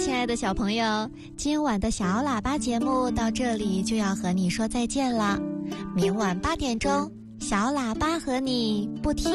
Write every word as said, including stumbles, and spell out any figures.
亲爱的小朋友，今晚的小喇叭节目到这里就要和你说再见了。明晚八点钟，小喇叭和你不听